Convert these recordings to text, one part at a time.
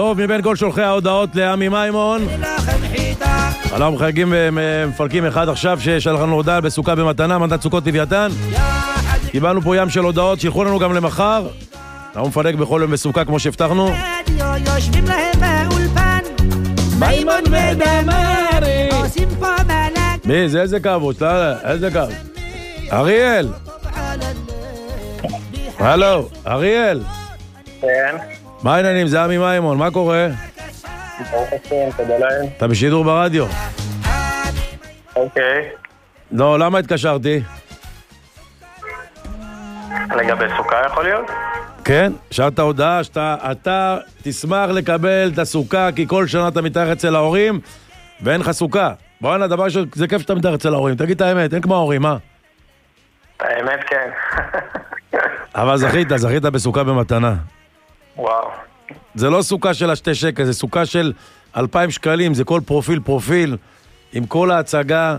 טוב, מבין כל שולחי ההודעות לעמי מימון. אנחנו מחייגים ומפלקים אחד עכשיו ששלח לנו הודעה בסוכה במתנה, מתנת סוכות לוויתן. קיבלנו פה ים של הודעות, שילחו לנו גם למחר. אנחנו מפלק בכל יום בסוכה כמו שהבטחנו. יושבים להם באולפן מימון ודמרי עושים פה מלאק. מי? זה איזה קו? איזה קו? אריאל! הלו, אריאל! כן. מה העניינים? זה עמי מימון, מה קורה? ברוך השם, תודה להם. אתה בשידור ברדיו. אוקיי. לא, למה התקשרתי? לגבי סוכה יכול להיות? כן, שאלת הודעה שאתה תשמח לקבל את הסוכה כי כל שנה אתה מתארח אצל ההורים ואין לך סוכה. בוא הנה, דבר ראשון, זה כיף שאתה מתארח אצל ההורים, תגיד את האמת, אין כמו ההורים, מה? האמת כן. אבל זכית בסוכה במתנה. וואו. זה לא סוכה של 2 שקל, זה סוכה של 2,000 שקלים, זה כל פרופיל, עם כל ההצגה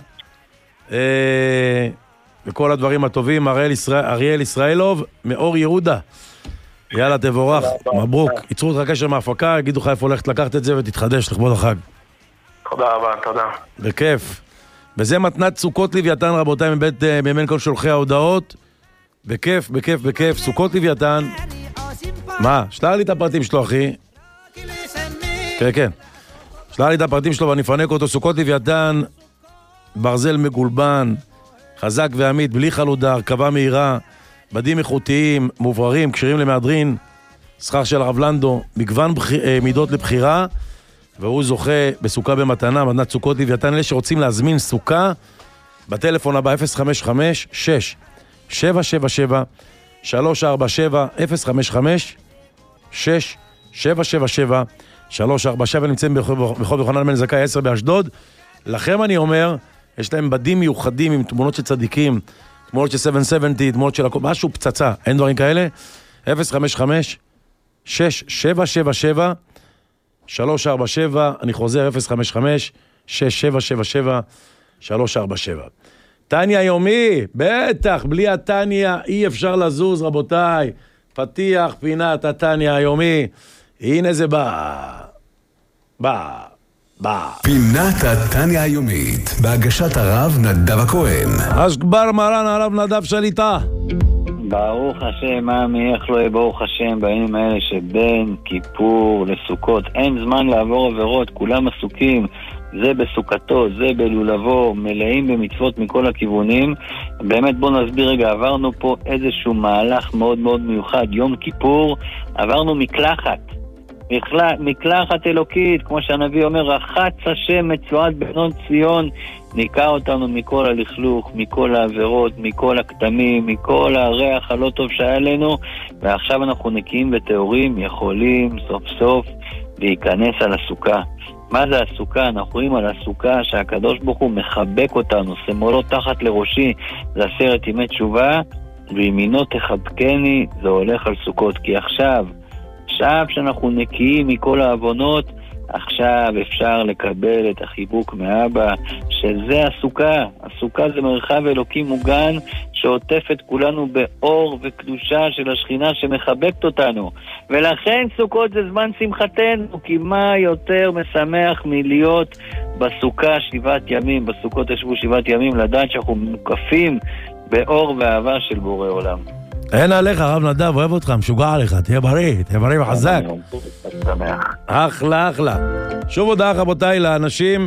וכל הדברים הטובים. אריאל ישראלוב מאור יהודה. יאללה, תבורך, מברוק. ייצרו אותך קשר מההפקה, יגידו לך איפה הולכת לקחת את זה ותתחדש לכבוד החג. תודה רבה, תודה. בכיף. וזה מתנת סוכות לוויתן, רבותיי, מבין כל שולחי ההודעות. בכיף, סוכות לוויתן. מה? שלח לי את הפרטים שלו, אחי. כן. שלח לי את הפרטים שלו ואני אפנק אותו. סוכות לוויתן, ברזל מגולבן, חזק ועמית, בלי חלודה, הרכבה מהירה, בדים איכותיים, מובררים, קשרים למהדרין, שכר של הרב לנדו, מגוון מידות לבחירה, והוא זוכה בסוכה במתנה, מתנת סוכות לוויתן. אלה שרוצים להזמין סוכה, בטלפון הבא 055-6-777-347, 055-6-777-347, נמצאים ברחוב יוחנן בן זכאי 10 באשדוד. לכם אני אומר, יש להם בדים מיוחדים עם תמונות של צדיקים, תמונות של 770, תמונות של משהו פצצה, אין דברים כאלה. 055-6-777-347, אני חוזר, 055-6-777-347. טניה יומי, בטח, בלי הטניה אי אפשר לזוז, רבותיי. פתיח פינת הטניה היומי, הנה זה בא. פינת הטניה היומית, בהגשת הרב נדב הכהן. אז כבר מרן הרב נדב שליטה. ברוך השם, עמי, איך לא יהיה ברוך השם בימים האלה שבין כיפור לסוכות. אין זמן לעבור עבירות, כולם עסוקים. זה בסוכתו, זה בלולבו, מלאים במצוות מכל הכיוונים. באמת בוא נסביר רגע, עברנו פה איזשהו מהלך מאוד מאוד מיוחד. יום כיפור, עברנו מקלחת אלוקית, כמו שהנביא אומר, רחץ השם מצועת בנות ציון, ניקה אותנו מכל הלכלוך, מכל העבירות, מכל הכתמים, מכל הריח הלא טוב שהיה לנו, ועכשיו אנחנו נקיים וטהורים, יכולים סוף סוף להיכנס על הסוכה. מה זה הסוכה? אנחנו רואים על הסוכה שהקדוש ברוך הוא מחבק אותנו, שמאלו תחת לראשי, זה 10 ימי תשובה, וימינו תחבקני, זה הולך על סוכות. כי עכשיו שאנחנו נקיים מכל העוונות, עכשיו אפשר לקבל את החיבוק מאבא, שזה הסוכה. הסוכה זה מרחב אלוקי מוגן שעוטף את כולנו באור וקדושה של השכינה שמחבקת אותנו. ולכן סוכות זה זמן שמחתנו, כי מה יותר משמח מלהיות בסוכה 7 ימים, בסוכות ישבו 7 ימים, לדעת שאנחנו מוקפים באור ואהבה של בורא עולם. אין עליך, הרב נדב, אוהב אותך, משוגע עליך, תהיה בריא וחזק. אחלה. שוב הודעה, רבותיי, לאנשים,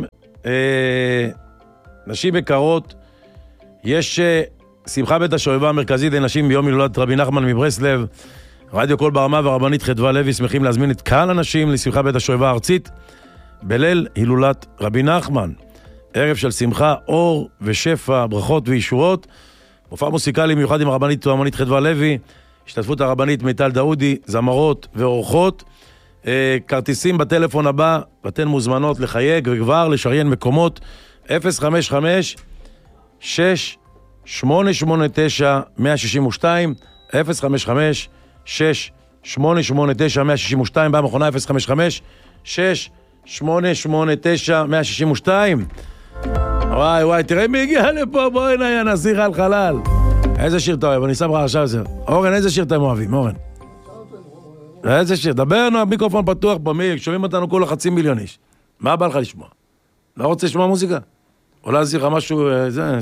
נשים יקרות, יש שמחה בית השואבה המרכזית לנשים ביום הילולת רבי נחמן מברסלב, רדיו קול ברמה והרבנית חדווה לוי שמחים להזמין את קהל הנשים לשמחה בית השואבה הארצית, בליל הילולת רבי נחמן, ערב של שמחה, אור ושפע, ברכות ואישורות, מופע מוסיקלי מיוחד עם הרבנית והרבנית חדווה לוי, השתתפות הרבנית מיטל דאודי, זמרות ואורחות, כרטיסים בטלפון הבא, ואתן מוזמנות לחייג וכבר לשריין מקומות 055 6 889 162 055 6 889 162 במכונה 055 6 889 162. וואי, תראה מי הגיע לפה, בואי נהיה נסיך על חלל. איזה שיר אתה אוהב? אני שם לך עכשיו זה. אורן, איזה שיר אתם אוהבים, אורן? איזה שיר, דבר, המיקרופון פתוח פה, שומעים אותנו כולה 500,000 איש. מה בא לך לשמוע? לא רוצה לשמוע מוזיקה? אולי להזיר לך משהו, זה...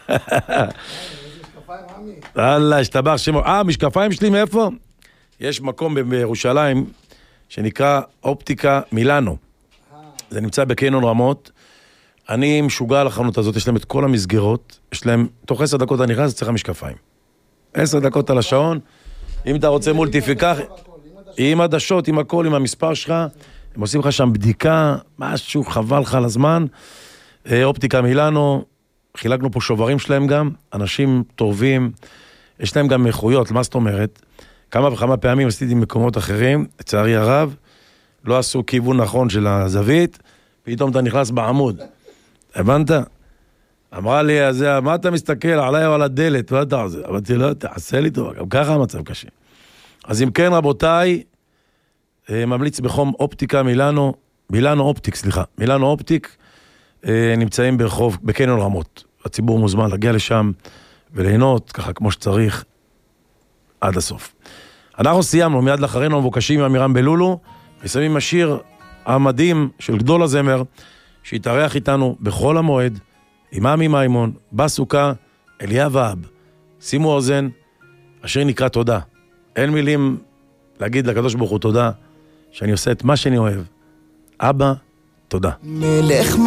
אללה, השתבח שמו. משקפיים שלי מאיפה? יש מקום בירושלים שנקרא אופטיקה מילאנו. זה נמצא בקניון רמות. אני משוגע על החנות הזאת, יש להם את כל המסגרות, יש להם, תוך 10 דקות אני נכנס, צריך משקפיים. 10 דקות על השעון, אם אתה רוצה מולטיפיקח, עם עדשות, עם הכל, עם המספר שלך, הם עושים לך שם בדיקה, משהו חבל לך על הזמן. אופטיקה מילאנו, חילקנו פה שוברים שלהם גם, אנשים טובים, יש להם גם איכויות, מה זאת אומרת? כמה וכמה פעמים עשיתי מקומות אחרים, לצערי הרב, לא עשו כיוון נכון של הזווית, פתאום אתה נכנס בעמוד. הבנת? אמרה לי, מה אתה מסתכל עליי או על הדלת? מה אתה עושה? אמרתי, לא, תעשה לי טוב, גם ככה המצב קשה. אז אם כן, רבותיי, ממליץ בחום אופטיקה מילאנו אופטיק, נמצאים ברחוב, בקניון רמות. הציבור מוזמן להגיע לשם וליהנות, ככה כמו שצריך, עד הסוף. אנחנו סיימנו, מיד לאחרינו מבוקשים עם אמירם בלולו, ושמים השיר המדהים של גדול הזמר, שהתארח איתנו בכל המועד, עם עמי מימון, בסוכה, אליה ואב. שימו אוזן, השיר נקרא תודה. אין מילים להגיד לקדוש ברוך הוא תודה, שאני עושה את מה שאני אוהב. אבא, תודה. מלך